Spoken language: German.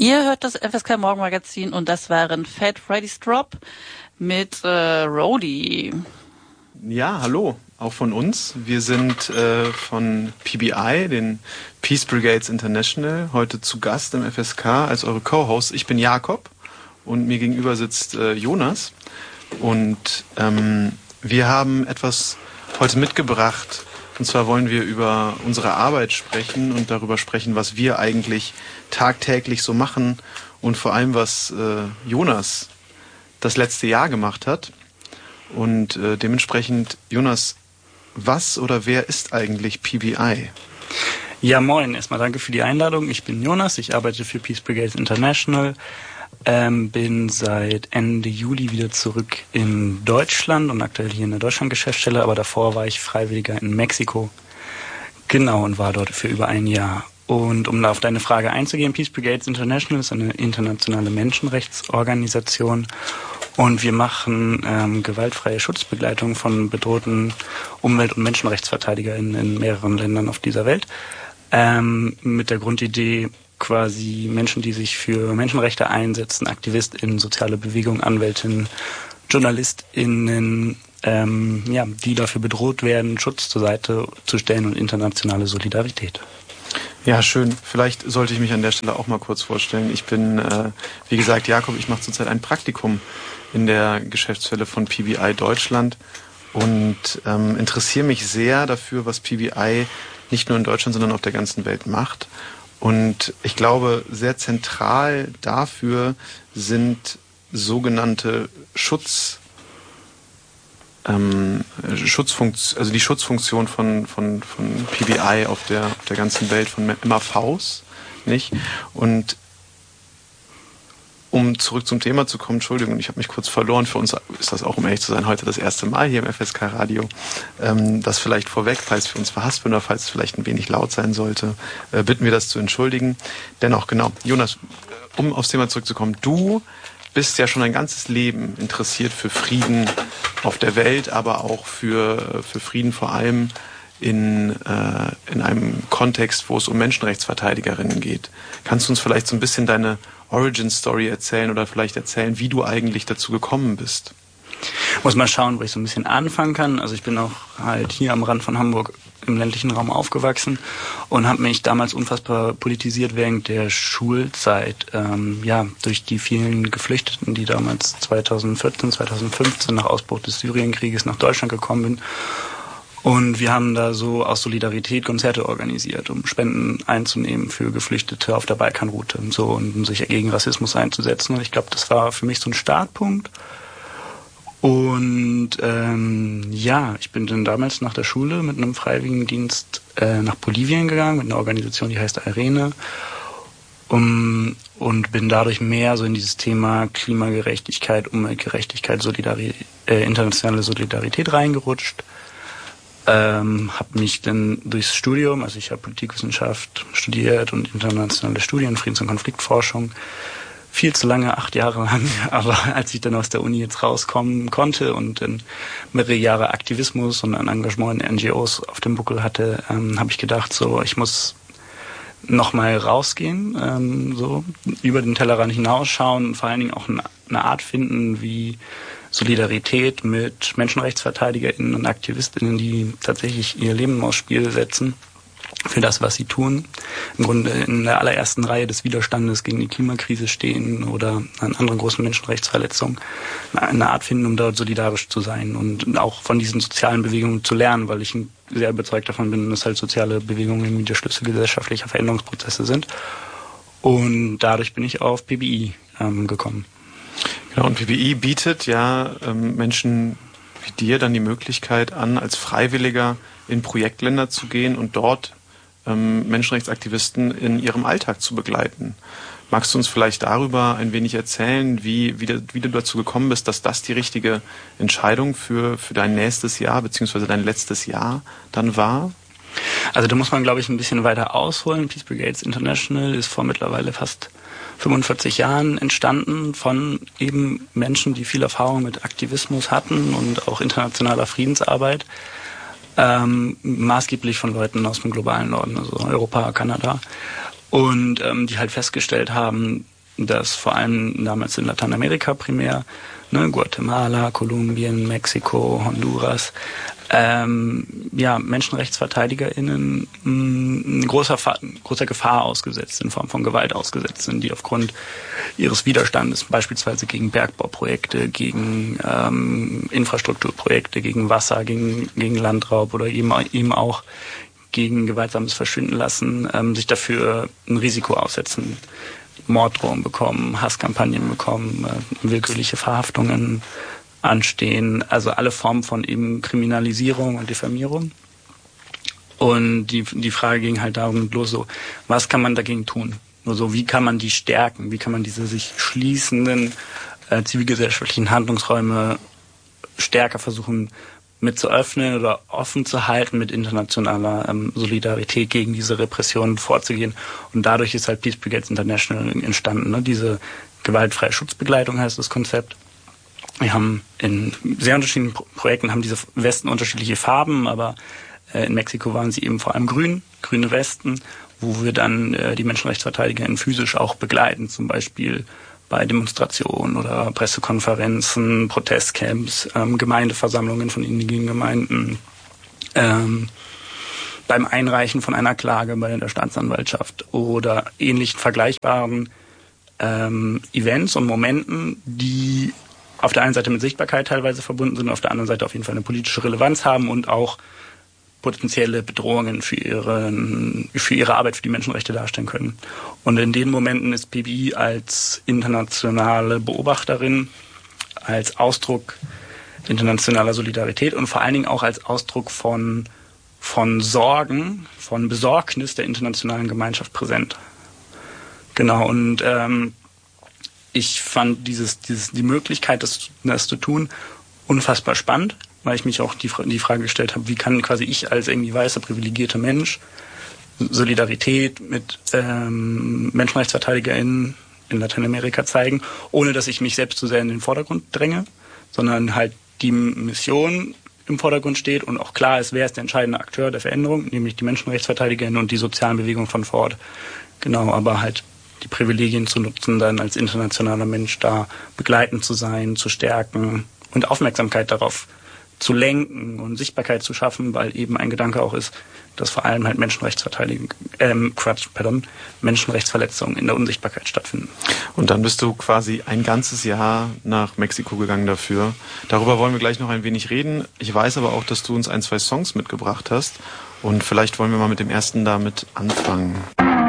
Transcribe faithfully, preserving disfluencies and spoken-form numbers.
Ihr hört das F S K Morgenmagazin und das waren Fat Freddy's Drop mit äh, Roadie. Ja, hallo, auch von uns. Wir sind äh, von P B I, den Peace Brigades International, heute zu Gast im F S K als eure Co-Hosts. Ich bin Jakob und mir gegenüber sitzt äh, Jonas. Und ähm, wir haben etwas heute mitgebracht. Und zwar wollen wir über unsere Arbeit sprechen und darüber sprechen, was wir eigentlich tagtäglich so machen und vor allem, was äh, Jonas das letzte Jahr gemacht hat. Und äh, dementsprechend, Jonas, was oder wer ist eigentlich P B I? Ja, moin. Erstmal danke für die Einladung. Ich bin Jonas, ich arbeite für Peace Brigades International. Ähm, bin seit Ende Juli wieder zurück in Deutschland und aktuell hier in der Deutschland-Geschäftsstelle, aber davor war ich Freiwilliger in Mexiko. Genau, und war dort für über ein Jahr. Und um da auf deine Frage einzugehen, Peace Brigades International ist eine internationale Menschenrechtsorganisation und wir machen ähm, gewaltfreie Schutzbegleitung von bedrohten Umwelt- und MenschenrechtsverteidigerInnen in mehreren Ländern auf dieser Welt. Ähm, mit der Grundidee, quasi Menschen, die sich für Menschenrechte einsetzen, AktivistInnen, soziale Bewegungen, AnwältInnen, JournalistInnen, ähm, ja, die dafür bedroht werden, Schutz zur Seite zu stellen und internationale Solidarität. Ja, schön. Vielleicht sollte ich mich an der Stelle auch mal kurz vorstellen. Ich bin, äh, wie gesagt, Jakob. Ich mache zurzeit ein Praktikum in der Geschäftsstelle von P B I Deutschland und ähm, interessiere mich sehr dafür, was P B I nicht nur in Deutschland, sondern auf der ganzen Welt macht. Und ich glaube, sehr zentral dafür sind sogenannte Schutz, ähm, Schutzfunktion, also die Schutzfunktion von, von, von P B I auf der, auf der ganzen Welt, von M A Vs, nicht? Und um zurück zum Thema zu kommen, Entschuldigung, ich habe mich kurz verloren. Für uns ist das auch, um ehrlich zu sein, heute das erste Mal hier im F S K Radio. Ähm, das vielleicht vorweg, falls wir uns verhaspeln oder falls es vielleicht ein wenig laut sein sollte, äh, bitten wir das zu entschuldigen. Dennoch, genau, Jonas, um aufs Thema zurückzukommen, du bist ja schon ein ganzes Leben interessiert für Frieden auf der Welt, aber auch für, für Frieden vor allem in, äh, in einem Kontext, wo es um Menschenrechtsverteidigerinnen geht. Kannst du uns vielleicht so ein bisschen deine Origin-Story erzählen oder vielleicht erzählen, wie du eigentlich dazu gekommen bist? Muss mal schauen, wo ich so ein bisschen anfangen kann. Also ich bin auch halt hier am Rand von Hamburg im ländlichen Raum aufgewachsen und habe mich damals unfassbar politisiert während der Schulzeit. Ähm, ja, durch die vielen Geflüchteten, die damals zweitausendvierzehn, zweitausendfünfzehn nach Ausbruch des Syrienkrieges nach Deutschland gekommen sind. Und wir haben da so aus Solidarität Konzerte organisiert, um Spenden einzunehmen für Geflüchtete auf der Balkanroute und so, und um sich gegen Rassismus einzusetzen. Und ich glaube, das war für mich so ein Startpunkt. Und ähm, ja, ich bin dann damals nach der Schule mit einem Freiwilligendienst äh, nach Bolivien gegangen, mit einer Organisation, die heißt Arene. Um, und bin dadurch mehr so in dieses Thema Klimagerechtigkeit, Umweltgerechtigkeit, Solidari- äh, internationale Solidarität reingerutscht. Ähm, habe mich dann durchs Studium, also ich habe Politikwissenschaft studiert und internationale Studien, Friedens- und Konfliktforschung, viel zu lange, acht Jahre lang, aber als ich dann aus der Uni jetzt rauskommen konnte und dann mehrere Jahre Aktivismus und ein Engagement in N G Os auf dem Buckel hatte, ähm, habe ich gedacht, so, ich muss nochmal rausgehen, ähm, so über den Tellerrand hinausschauen und vor allen Dingen auch eine, eine Art finden, wie Solidarität mit MenschenrechtsverteidigerInnen und AktivistInnen, die tatsächlich ihr Leben aufs Spiel setzen für das, was sie tun. Im Grunde in der allerersten Reihe des Widerstandes gegen die Klimakrise stehen oder an anderen großen Menschenrechtsverletzungen. Eine Art finden, um dort solidarisch zu sein und auch von diesen sozialen Bewegungen zu lernen, weil ich sehr überzeugt davon bin, dass halt soziale Bewegungen irgendwie der Schlüssel gesellschaftlicher Veränderungsprozesse sind. Und dadurch bin ich auf P B I ähm, gekommen. Genau, und P B I bietet ja ähm, Menschen wie dir dann die Möglichkeit an, als Freiwilliger in Projektländer zu gehen und dort ähm, Menschenrechtsaktivisten in ihrem Alltag zu begleiten. Magst du uns vielleicht darüber ein wenig erzählen, wie, wie, de, wie du dazu gekommen bist, dass das die richtige Entscheidung für, für dein nächstes Jahr bzw. dein letztes Jahr dann war? Also da muss man, glaube ich, ein bisschen weiter ausholen. Peace Brigades International ist vor mittlerweile fast fünfundvierzig Jahren entstanden von eben Menschen, die viel Erfahrung mit Aktivismus hatten und auch internationaler Friedensarbeit. Ähm, maßgeblich von Leuten aus dem globalen Norden, also Europa, Kanada. Und ähm, die halt festgestellt haben, dass vor allem damals in Lateinamerika primär, ne, Guatemala, Kolumbien, Mexiko, Honduras, ähm, ja, MenschenrechtsverteidigerInnen mh, großer, großer Gefahr ausgesetzt, in Form von Gewalt ausgesetzt sind, die aufgrund ihres Widerstandes, beispielsweise gegen Bergbauprojekte, gegen ähm, Infrastrukturprojekte, gegen Wasser, gegen, gegen Landraub oder eben, eben auch gegen gewaltsames Verschwinden lassen, ähm, sich dafür ein Risiko aussetzen. Morddrohungen bekommen, Hasskampagnen bekommen, äh, willkürliche Verhaftungen anstehen, also alle Formen von eben Kriminalisierung und Diffamierung. Und die die Frage ging halt darum los, so, was kann man dagegen tun? Nur so, wie kann man die stärken? Wie kann man diese sich schließenden äh, zivilgesellschaftlichen Handlungsräume stärker versuchen mit zu öffnen oder offen zu halten, mit internationaler ähm, Solidarität gegen diese Repressionen vorzugehen. Und dadurch ist halt Peace Brigades International entstanden. Ne? Diese gewaltfreie Schutzbegleitung heißt das Konzept. Wir haben in sehr unterschiedlichen Pro- Projekten haben diese Westen unterschiedliche Farben, aber äh, in Mexiko waren sie eben vor allem grün, grüne Westen, wo wir dann äh, die MenschenrechtsverteidigerInnen physisch auch begleiten, zum Beispiel bei Demonstrationen oder Pressekonferenzen, Protestcamps, ähm, Gemeindeversammlungen von indigenen Gemeinden, ähm, beim Einreichen von einer Klage bei der Staatsanwaltschaft oder ähnlichen vergleichbaren ähm, Events und Momenten, die auf der einen Seite mit Sichtbarkeit teilweise verbunden sind, auf der anderen Seite auf jeden Fall eine politische Relevanz haben und auch potenzielle Bedrohungen für ihren, für ihre Arbeit für die Menschenrechte darstellen können. Und in den Momenten ist P B I als internationale Beobachterin, als Ausdruck internationaler Solidarität und vor allen Dingen auch als Ausdruck von, von Sorgen, von Besorgnis der internationalen Gemeinschaft präsent. Genau, und ähm, ich fand dieses, dieses, die Möglichkeit, das, das zu tun, unfassbar spannend, weil ich mich auch die, die Frage gestellt habe, wie kann quasi ich als irgendwie weißer, privilegierter Mensch Solidarität mit ähm, MenschenrechtsverteidigerInnen in Lateinamerika zeigen, ohne dass ich mich selbst zu sehr in den Vordergrund dränge, sondern halt die Mission im Vordergrund steht und auch klar ist, wer ist der entscheidende Akteur der Veränderung, nämlich die MenschenrechtsverteidigerInnen und die sozialen Bewegungen von vor Ort. Genau, aber halt die Privilegien zu nutzen, dann als internationaler Mensch da begleitend zu sein, zu stärken und Aufmerksamkeit darauf zu lenken und Sichtbarkeit zu schaffen, weil eben ein Gedanke auch ist, dass vor allem halt Menschenrechtsverteidigung, ähm, Quatsch, pardon, Menschenrechtsverletzungen in der Unsichtbarkeit stattfinden. Und dann bist du quasi ein ganzes Jahr nach Mexiko gegangen dafür. Darüber wollen wir gleich noch ein wenig reden. Ich weiß aber auch, dass du uns ein, zwei Songs mitgebracht hast und vielleicht wollen wir mal mit dem ersten damit anfangen.